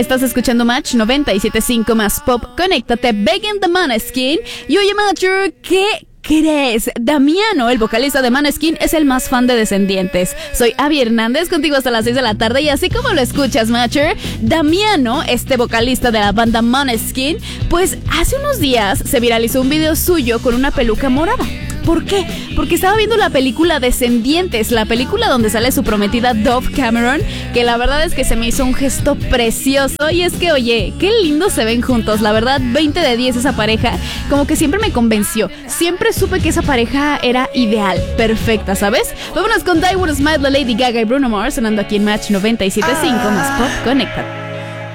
Estás escuchando Match 97.5 más Pop. Conéctate, Begging the Måneskin. Y oye, Matcher, ¿qué crees? Damiano, el vocalista de Måneskin, es el más fan de Descendientes. Soy Abby Hernández, contigo hasta las 6 de la tarde. Y así como lo escuchas, Matcher, Damiano, este vocalista de la banda Måneskin, pues hace unos días se viralizó un video suyo con una peluca morada. ¿Por qué? Porque estaba viendo la película Descendientes, la película donde sale su prometida Dove Cameron, que la verdad es que se me hizo un gesto precioso. Y es que, oye, qué lindos se ven juntos. La verdad, 20 de 10 esa pareja. Como que siempre me convenció. Siempre supe que esa pareja era ideal, perfecta, ¿sabes? Vámonos con Die With A Smile, la Lady Gaga y Bruno Mars, sonando aquí en Match 97.5 más Pop. Conéctate.